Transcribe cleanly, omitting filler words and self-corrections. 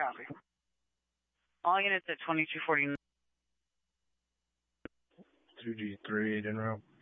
Copy. All units at 2249. 2G3 en route.